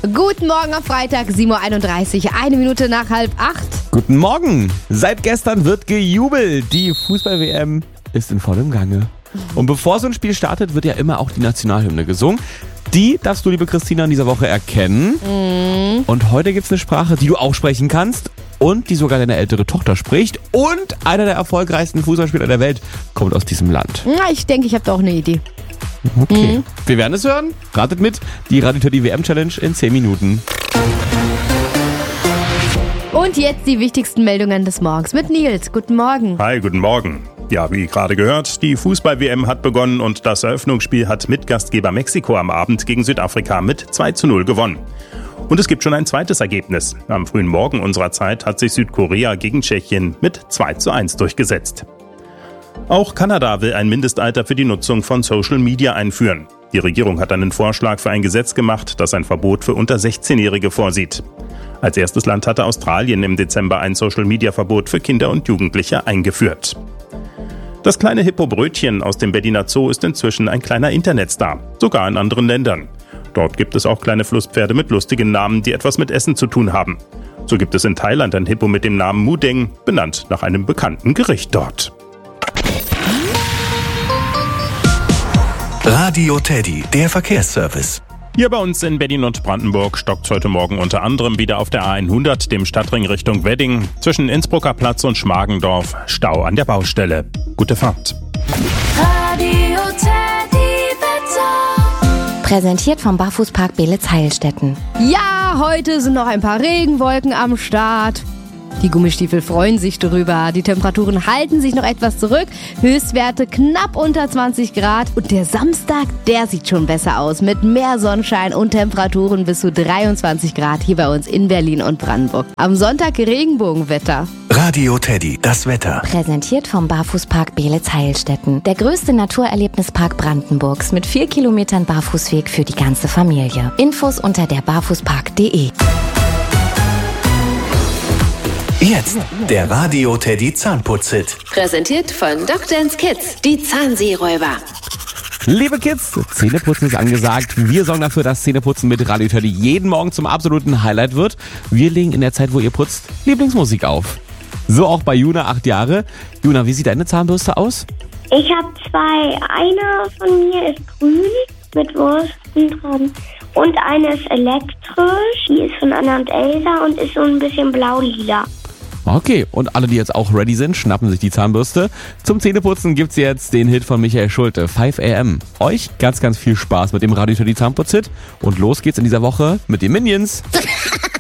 Guten Morgen auf Freitag, 7.31 Uhr, 1 Minute nach 7:30. Guten Morgen. Seit gestern wird gejubelt. Die Fußball-WM ist in vollem Gange. Und bevor so ein Spiel startet, wird ja immer auch die Nationalhymne gesungen. Die darfst du, liebe Christina, in dieser Woche erkennen. Und heute gibt es eine Sprache, die du auch sprechen kannst und die sogar deine ältere Tochter spricht. Und einer der erfolgreichsten Fußballspieler der Welt kommt aus diesem Land. Na, ich denke, ich habe da auch eine Idee. Okay. Wir werden es hören. Ratet mit. Die Radio Teddy WM Challenge in 10 Minuten. Und jetzt die wichtigsten Meldungen des Morgens mit Nils. Guten Morgen. Hi, guten Morgen. Ja, wie gerade gehört, die Fußball-WM hat begonnen und das Eröffnungsspiel hat Mitgastgeber Mexiko am Abend gegen Südafrika mit 2:0 gewonnen. Und es gibt schon ein zweites Ergebnis. Am frühen Morgen unserer Zeit hat sich Südkorea gegen Tschechien mit 2:1 durchgesetzt. Auch Kanada will ein Mindestalter für die Nutzung von Social Media einführen. Die Regierung hat einen Vorschlag für ein Gesetz gemacht, das ein Verbot für unter 16-Jährige vorsieht. Als erstes Land hatte Australien im Dezember ein Social-Media-Verbot für Kinder und Jugendliche eingeführt. Das kleine Hippo-Brötchen aus dem Berliner Zoo ist inzwischen ein kleiner Internetstar, sogar in anderen Ländern. Dort gibt es auch kleine Flusspferde mit lustigen Namen, die etwas mit Essen zu tun haben. So gibt es in Thailand ein Hippo mit dem Namen Mudeng, benannt nach einem bekannten Gericht dort. Radio Teddy, der Verkehrsservice. Hier bei uns in Berlin und Brandenburg stockt heute Morgen unter anderem wieder auf der A100, dem Stadtring Richtung Wedding, zwischen Innsbrucker Platz und Schmargendorf, Stau an der Baustelle. Gute Fahrt. Radio Teddy Wetter. Präsentiert vom Barfußpark Beelitz-Heilstätten. Ja, heute sind noch ein paar Regenwolken am Start. Die Gummistiefel freuen sich drüber. Die Temperaturen halten sich noch etwas zurück. Höchstwerte knapp unter 20 Grad. Und der Samstag, der sieht schon besser aus. Mit mehr Sonnenschein und Temperaturen bis zu 23 Grad hier bei uns in Berlin und Brandenburg. Am Sonntag Regenbogenwetter. Radio Teddy, das Wetter. Präsentiert vom Barfußpark Beelitz-Heilstätten. Der größte Naturerlebnispark Brandenburgs mit 4 Kilometern Barfußweg für die ganze Familie. Infos unter derbarfußpark.de. Jetzt der Radio Teddy Zahnputz-Hit. Präsentiert von Dr. Kids, die Zahnseeräuber. Liebe Kids, Zähneputzen ist angesagt. Wir sorgen dafür, dass Zähneputzen mit Radio Teddy jeden Morgen zum absoluten Highlight wird. Wir legen in der Zeit, wo ihr putzt, Lieblingsmusik auf. So auch bei Juna, 8 Jahre. Juna, wie sieht deine Zahnbürste aus? Ich habe 2. Eine von mir ist grün mit Wursten dran. Und eine ist elektrisch. Die ist von Anna und Elsa und ist so ein bisschen blau-lila. Okay, und alle, die jetzt auch ready sind, schnappen sich die Zahnbürste. Zum Zähneputzen gibt's jetzt den Hit von Michael Schulte, 5 AM. Euch ganz, ganz viel Spaß mit dem Radio Teddy Zahnputz-Hit. Und los geht's in dieser Woche mit den Minions.